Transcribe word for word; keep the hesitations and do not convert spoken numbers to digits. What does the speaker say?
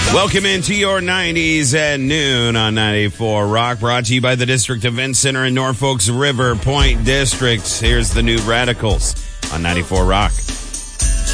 Welcome into your nineties at noon on ninety-four Rock, brought to you by the District Event Center in Norfolk's River Point District. Here's the New Radicals on ninety-four Rock.